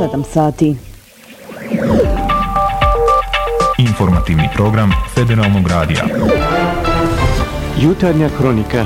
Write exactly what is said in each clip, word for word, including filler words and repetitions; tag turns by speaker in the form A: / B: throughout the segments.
A: sedam sati.
B: Informativni program Federalnog radija.
C: Jutarnja kronika.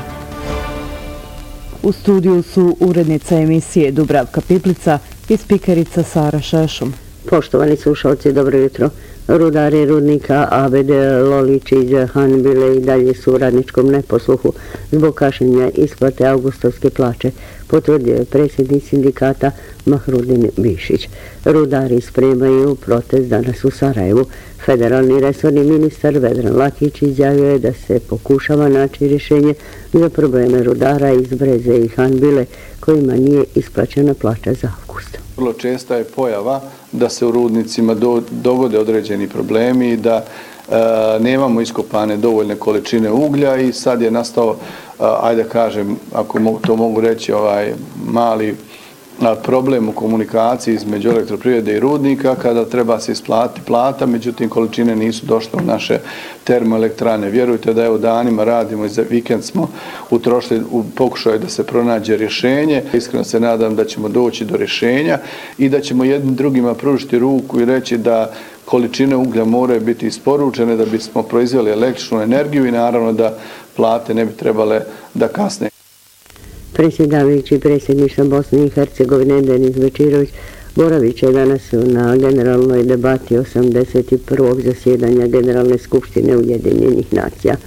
A: U studiju su urednica emisije Dubravka Piplica i spikerica Sara Šešum.
D: Poštovani slušalci, dobro jutro. Rudari rudnika A B D Loličića Hanbile i dalje su u radničkom neposluhu zbog kašnjenja isplate augustovske plaće, potvrdio je predsjednik sindikata Mahrudin Bišić. Rudari spremaju protest danas u Sarajevu. Federalni resorni ministar Vedran Lakić izjavio je da se pokušava naći rješenje za probleme rudara iz Breze i Hanbile kojima nije isplaćena plaća za avgust.
E: Vrlo česta je pojava da se u rudnicima do, dogode određeni problemi i da e, nemamo iskopane dovoljne količine uglja i sad je nastao, a, ajde kažem, ako mo, to mogu reći, ovaj mali a, problem u komunikaciji između elektroprivrede i rudnika kada treba se isplatiti plata, međutim količine nisu došle u naše termoelektrane. Vjerujte da evo danima radimo i za vikend smo utrošili u pokušaju da se pronađe rješenje. Iskreno se nadam da ćemo doći do rješenja i da ćemo jednim drugima pružiti ruku i reći da količine uglja moraju biti isporučene da bismo proizveli električnu energiju i naravno da plate ne bi trebale da kasne.
D: Predsjedavajući predsjedništva Bosne i Hercegovine Denis Bečirović boravit će danas na generalnoj debati osamdeset prvog zasjedanja Generalne skupštine Ujedinjenih nacija.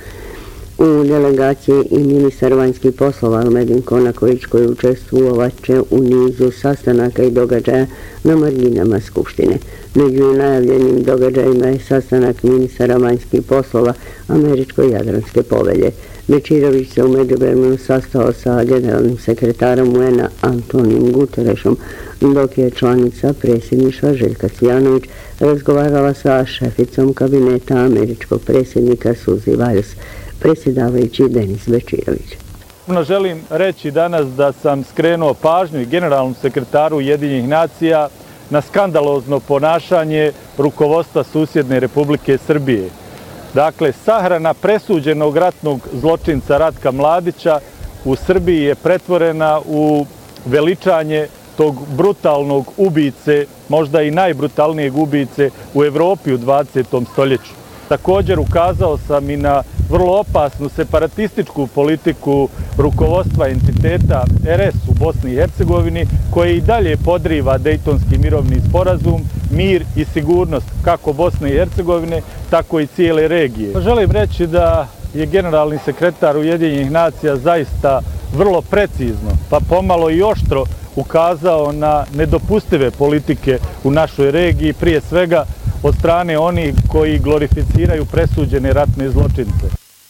D: U delegaciji i ministar vanjskih poslova Almedin Konaković koji učestvovat će u nizu sastanaka i događaja na marginama skupštine. Među najavljenim događajima je sastanak ministara vanjskih poslova Američko-Jadranske povelje. Bečirović se u međuvremenu sastao sa generalnim sekretarom U N-a Antonijom Guterešom, dok je članica predsjedništva Željka Cvijanović razgovarala sa šeficom kabineta američkog predsjednika Suzy Wiles. Predsjedavajući Denis Bečirović.
F: Želim reći danas da sam skrenuo pažnju i generalnom sekretaru Ujedinjenih nacija na skandalozno ponašanje rukovodstva susjedne Republike Srbije. Dakle, sahrana presuđenog ratnog zločinca Ratka Mladića u Srbiji je pretvorena u veličanje tog brutalnog ubice, možda i najbrutalnijeg ubice u Evropi u dvadesetom stoljeću. Također ukazao sam i na vrlo opasnu separatističku politiku rukovodstva entiteta R S u Bosni i Hercegovini, koje i dalje podriva Dejtonski mirovni sporazum, mir i sigurnost kako Bosne i Hercegovine, tako i cijele regije. Želim reći da je generalni sekretar Ujedinjenih nacija zaista vrlo precizno, pa pomalo i oštro ukazao na nedopustive politike u našoj regiji, prije svega od strane onih koji glorificiraju presuđene ratne zločince.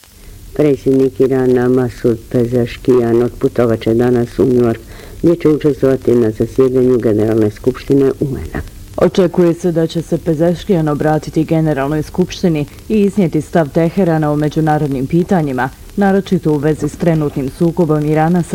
D: Predsjednik Irana Masud Pezeškijan otputovat će danas u New York, gdje će učestvovati na zasjedanju Generalne skupštine U N-a.
A: Očekuje se da će se Pezeškijan obratiti Generalnoj skupštini i iznijeti stav Teherana o međunarodnim pitanjima, naročito u vezi s trenutnim sukobom Irana sa